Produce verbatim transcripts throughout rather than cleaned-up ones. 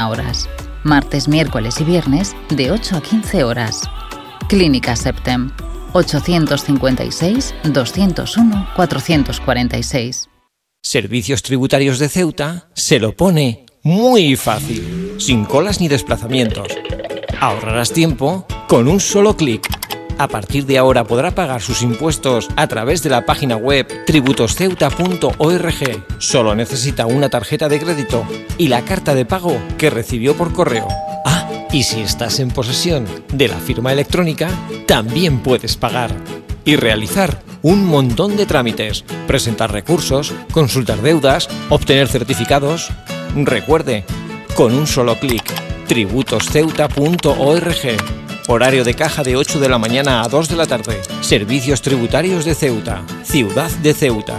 veintiuna horas. Martes, miércoles y viernes de ocho a quince horas. Clínica Septem. ochocientos cincuenta y seis, doscientos uno, cuatrocientos cuarenta y seis. Servicios Tributarios de Ceuta se lo pone muy fácil, sin colas ni desplazamientos. Ahorrarás tiempo con un solo clic. A partir de ahora podrá pagar sus impuestos a través de la página web tributos ceuta punto org. Solo necesita una tarjeta de crédito y la carta de pago que recibió por correo. Ah, y si estás en posesión de la firma electrónica, también puedes pagar y realizar un montón de trámites, presentar recursos, consultar deudas, obtener certificados. Recuerde, con un solo clic, tributos ceuta punto org. Horario de caja de ocho de la mañana a dos de la tarde. Servicios Tributarios de Ceuta, Ciudad de Ceuta.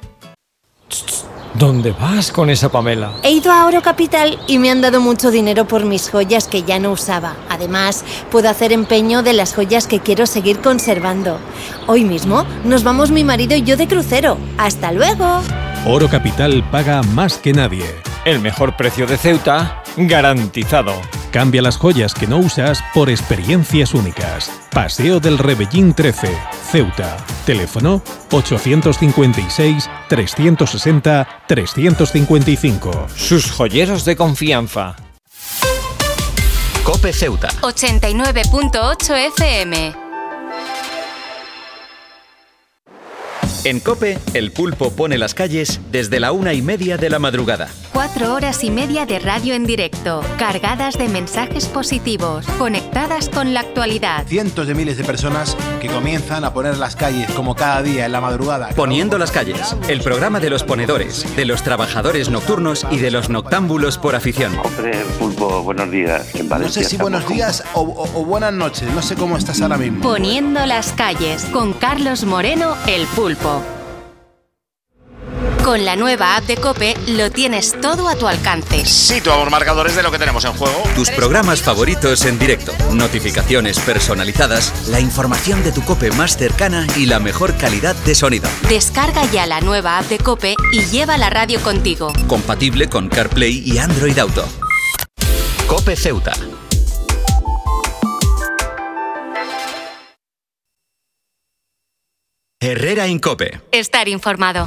¿Dónde vas con esa Pamela? He ido a Oro Capital y me han dado mucho dinero por mis joyas que ya no usaba. Además, puedo hacer empeño de las joyas que quiero seguir conservando. Hoy mismo nos vamos mi marido y yo de crucero. ¡Hasta luego! Oro Capital paga más que nadie. El mejor precio de Ceuta, garantizado. Cambia las joyas que no usas por experiencias únicas. Paseo del Rebellín trece, Ceuta. Teléfono ochocientos cincuenta y seis, trescientos sesenta, trescientos cincuenta y cinco. Sus joyeros de confianza. COPE Ceuta. ochenta y nueve punto ocho F M. En COPE, el pulpo pone las calles desde la una y media de la madrugada. Cuatro horas y media de radio en directo, cargadas de mensajes positivos, conectadas con la actualidad. Cientos de miles de personas que comienzan a poner las calles como cada día en la madrugada. Poniendo las calles, el programa de los ponedores, de los trabajadores nocturnos y de los noctámbulos por afición. Hombre, pulpo, buenos días. En no sé si buenos días o, o, o buenas noches, no sé cómo estás ahora mismo. Poniendo las calles, con Carlos Moreno, el pulpo. Con la nueva app de COPE lo tienes todo a tu alcance. Situamos marcadores de lo que tenemos en juego. Tus programas favoritos en directo, notificaciones personalizadas, la información de tu COPE más cercana y la mejor calidad de sonido. Descarga ya la nueva app de COPE y lleva la radio contigo. Compatible con CarPlay y Android Auto. COPE Ceuta. Herrera Incope. Estar informado.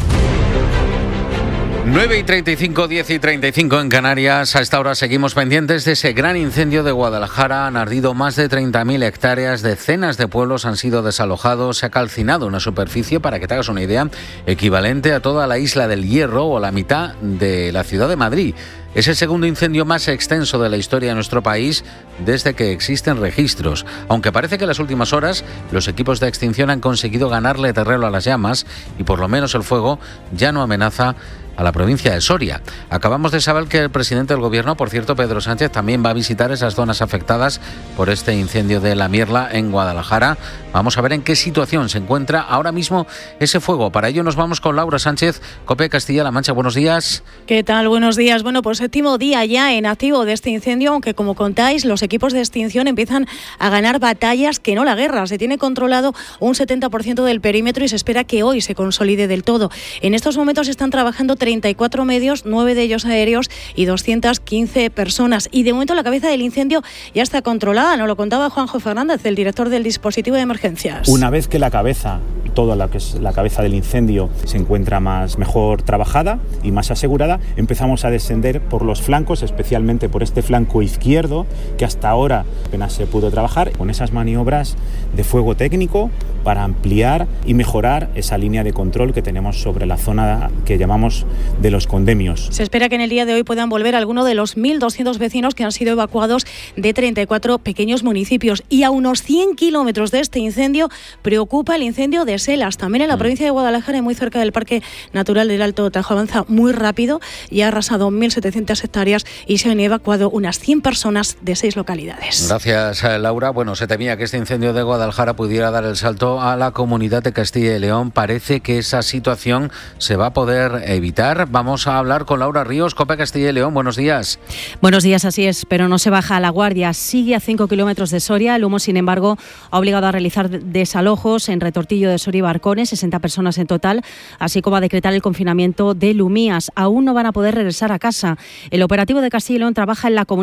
nueve y treinta y cinco, diez y treinta y cinco en Canarias. A esta hora seguimos pendientes de ese gran incendio de Guadalajara. Han ardido más de treinta mil hectáreas, decenas de pueblos han sido desalojados, se ha calcinado una superficie, para que te hagas una idea, equivalente a toda la isla del Hierro o la mitad de la ciudad de Madrid. Es el segundo incendio más extenso de la historia de nuestro país desde que existen registros. Aunque parece que en las últimas horas los equipos de extinción han conseguido ganarle terreno a las llamas y por lo menos el fuego ya no amenaza a la provincia de Soria. Acabamos de saber que el presidente del gobierno, por cierto, Pedro Sánchez, también va a visitar esas zonas afectadas por este incendio de La Mierla en Guadalajara. Vamos a ver en qué situación se encuentra ahora mismo ese fuego. Para ello nos vamos con Laura Sánchez, COPE Castilla-La Mancha. Buenos días. ¿Qué tal? Buenos días. Bueno, pues séptimo día ya en activo de este incendio, aunque como contáis, los equipos de extinción empiezan a ganar batallas que no la guerra. Se tiene controlado un setenta por ciento del perímetro y se espera que hoy se consolide del todo. En estos momentos están trabajando treinta y cuatro medios, nueve de ellos aéreos y doscientas quince personas. Y de momento la cabeza del incendio ya está controlada. Nos lo contaba Juanjo Fernández, el director del dispositivo de emergencias. Una vez que la cabeza, toda la que es la cabeza del incendio, se encuentra más mejor trabajada y más asegurada, empezamos a descender por los flancos, especialmente por este flanco izquierdo, que hasta ahora apenas se pudo trabajar, con esas maniobras de fuego técnico para ampliar y mejorar esa línea de control que tenemos sobre la zona que llamamos de los condemios. Se espera que en el día de hoy puedan volver algunos de los mil doscientos vecinos que han sido evacuados de treinta y cuatro pequeños municipios. Y a unos cien kilómetros de este incendio preocupa el incendio de Selas, también en la provincia de Guadalajara y muy cerca del Parque Natural del Alto Tajo. Avanza muy rápido y ha arrasado mil setecientas hectáreas y se han evacuado unas cien personas de seis localidades. Gracias, Laura. Bueno, se temía que este incendio de Guadalajara pudiera dar el salto a la comunidad de Castilla y León. Parece que esa situación se va a poder evitar. Vamos a hablar con Laura Ríos, COPE Castilla y León. Buenos días. Buenos días, así es, pero no se baja la guardia. Sigue a cinco kilómetros de Soria. El humo, sin embargo, ha obligado a realizar desalojos en Retortillo de Soria y Barcones, sesenta personas en total, así como a decretar el confinamiento de Lumías. Aún no van a poder regresar a casa. El operativo de Castilla y León trabaja en la comunidad